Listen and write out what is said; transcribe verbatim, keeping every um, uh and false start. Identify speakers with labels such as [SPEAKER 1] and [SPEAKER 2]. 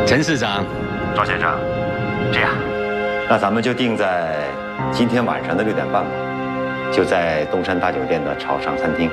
[SPEAKER 1] 陈市长，
[SPEAKER 2] 赵先生，这样，那咱们就定在今天晚上的六点半吧，就在东山大酒店的潮尚餐厅。